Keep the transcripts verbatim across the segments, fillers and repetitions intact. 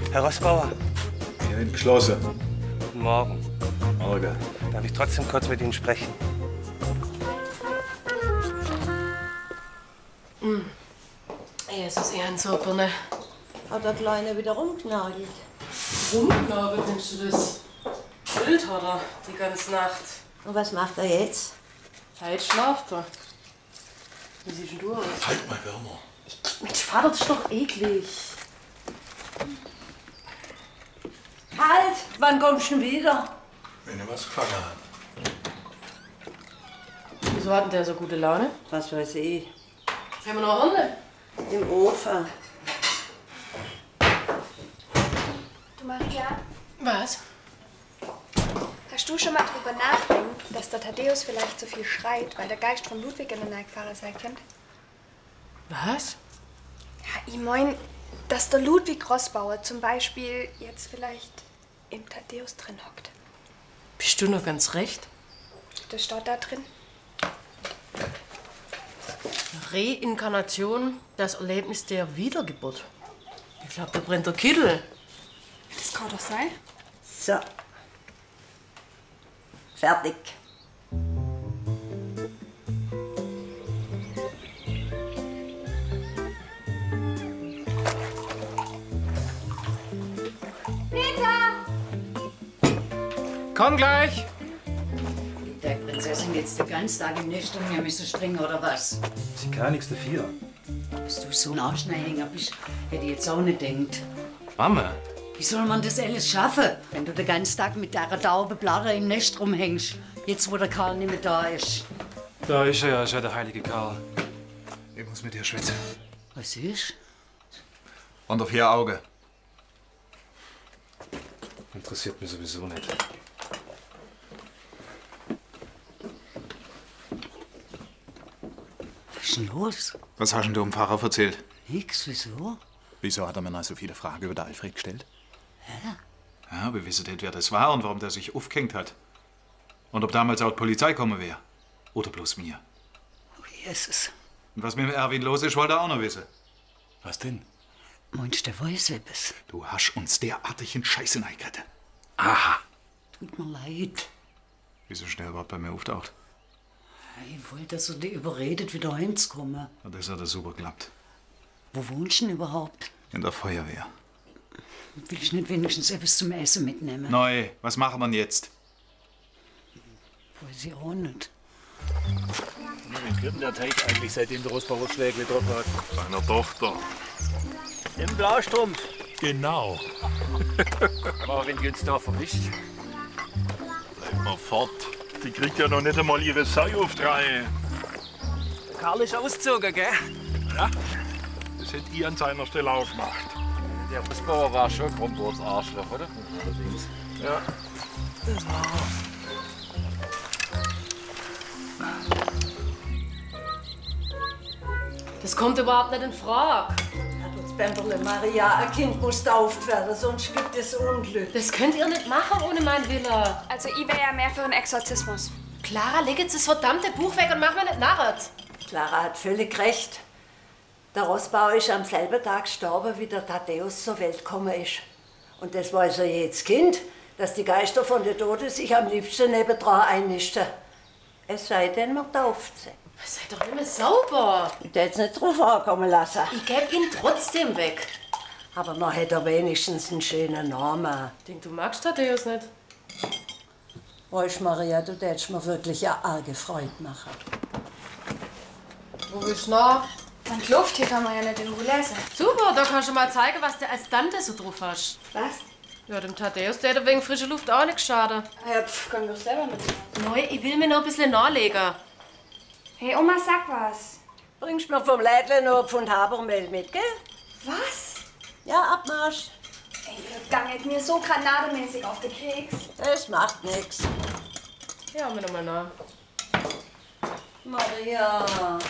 Herr Rossbauer. Hier hinten geschlossen. Guten Morgen. Morgen. Darf ich trotzdem kurz mit Ihnen sprechen? Hm. Jesus, eher ein Super, ne? Hat der Kleine wieder rumknagelt? Rumknagelt, nimmst du das? Wild hat er die ganze Nacht. Und was macht er jetzt? Heute schlaft er. Wie siehst denn du aus? Halt mal wärmer. Mensch, Vater, das ist doch eklig. Halt! Wann kommst du denn wieder? Wenn er was gefangen hat. Wieso hat denn der so gute Laune? Was weiß ich. Haben wir noch Hunde? Im Ofen. Du, Maria, Was? hast du schon mal drüber nachgedacht, dass der Thaddäus vielleicht so viel schreit, weil der Geist von Ludwig in der Neigfahrer sei kennt? Was? Ja, ich mein, dass der Ludwig Rossbauer zum Beispiel jetzt vielleicht im Thaddäus drin hockt. Bist du noch ganz recht? Das steht da drin. Reinkarnation, das Erlebnis der Wiedergeburt. Ich glaube, da brennt der Kittel. Das kann doch sein. So. Fertig. Komm gleich! Der Prinzessin geht's den ganzen Tag im Nest um, wir müssen streng oder was? Sie kann nichts dafür. Dass du so ein Arschneidiger bist, hätte ich jetzt auch nicht gedacht. Mama. Wie soll man das alles schaffen, wenn du den ganzen Tag mit der tauben Blatter im Nest rumhängst, jetzt wo der Karl nicht mehr da ist? Da ist er ja, ist ja der heilige Karl. Ich muss mit dir schwätzen. Was ist? Und auf vier Augen. Interessiert mich sowieso nicht. Was ist denn los? Was hast denn du dem Pfarrer erzählt? Nix, wieso? Wieso hat er mir noch so viele Fragen über den Alfred gestellt? Hä? Ja, wir wissen nicht, wer das war und warum der sich aufgehängt hat. Und ob damals auch die Polizei kommen wäre. Oder bloß mir. Oh, Jesus. Und was mit dem Erwin los ist, wollte er auch noch wissen. Was denn? Meinst du, der weiß etwas? Du hast uns derartigen Scheiß hineingerettet. Aha. Tut mir leid. Wieso schnell überhaupt bei mir auftaucht? Ich wollte, dass er dich überredet, wieder heimzukommen. Ja, das hat er super geklappt. Wo wohnst du denn überhaupt? In der Feuerwehr. Willst du nicht wenigstens etwas zum Essen mitnehmen? Neu, was machen wir denn jetzt? Weiß ich auch nicht. Wie wird denn der Teig eigentlich, seitdem der Rossbauer Schläge getroffen hat? Seiner Tochter. Im Blaustrumpf. Genau. Aber wenn die uns da verwischt. Bleib mal fort. Die kriegt ja noch nicht einmal ihre Sei auf die Reihe. Karl ist ausgezogen, gell? Ja, das hätte ich an seiner Stelle auch gemacht. Der Rossbauer war schon Kronborns Arschloch, oder? Allerdings. Ja. Das war er. Das kommt überhaupt nicht in Frage. Hat uns Bämperle Maria, ein Kind muss tauft werden, sonst gibt es Unglück. Das könnt ihr nicht machen ohne mein Wille. Also ich wäre ja mehr für einen Exorzismus. Clara, leg jetzt das verdammte Buch weg und mach mir nicht narret. Clara hat völlig recht. Der Rossbauer ist am selben Tag gestorben, wie der Thaddäus zur Welt gekommen ist. Und das weiß ja jedes Kind, dass die Geister von den Toten sich am liebsten nebendran einnisten. Es sei denn, man tauft sie. Sei doch immer sauber. Ich hätte es nicht drauf ankommen lassen. Ich geb ihn trotzdem weg. Aber man hätte er wenigstens einen schönen Namen. Ich denk, du magst Thaddäus nicht. Weißt Maria, du hättest mir wirklich eine arge Freude machen. Wo willst du noch? Und die Luft hier kann man ja nicht in Ruhe lesen. Super, da kannst du mal zeigen, was du als Tante so drauf hast. Was? Ja, dem Thaddäus, der hätte wegen frischer Luft auch nicht schaden. Ja, pff, können wir selber mitmachen. Neu, ich will mir noch ein bisschen nachlegen. Hey Oma, sag was. Bringst mir vom Lädle noch Pfund Habermehl mit, gell? Was? Ja, Abmarsch. Ey, ihr ganget mir so granademäßig auf den Keks. Es macht nichts. Ja, mir noch mal nach. Maria.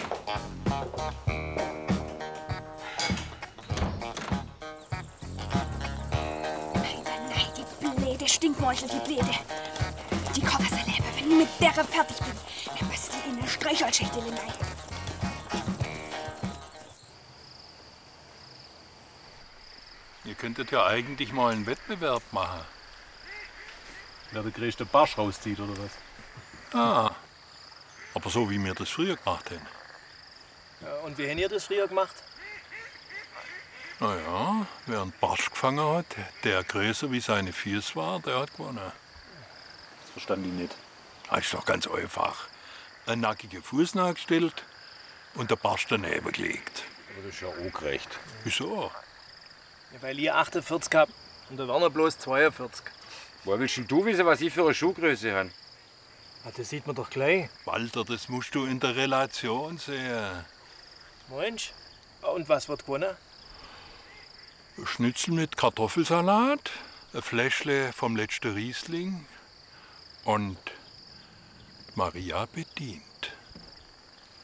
Nein, die blöde Stinkmeuchel, die blöde. Die Koffersalebe, wenn ich mit der fertig bin, dann müsst ihr in eine Streichholzschächtel hinein. Ihr könntet ja eigentlich mal einen Wettbewerb machen. Wer der größte Barsch rauszieht, oder was? Ah, aber so wie wir das früher gemacht haben. Ja, und wie habt ihr das früher gemacht? Naja, wer einen Barsch gefangen hat, der größer wie seine Füße war, der hat gewonnen. Das verstand ich nicht. Das ist doch ganz einfach. Ein nackiger Fuß nachgestellt und der Barsch daneben gelegt. Aber das ist ja auch gerecht. Wieso? Ja, weil ihr achtundvierzig habt und der Werner bloß zweiundvierzig. Woher willst denn du wissen, was ich für eine Schuhgröße habe? Ah, das sieht man doch gleich. Walter, das musst du in der Relation sehen. Mensch. Und was wird gewonnen? Schnitzel mit Kartoffelsalat, ein Fläschle vom letzten Riesling und Maria bedient.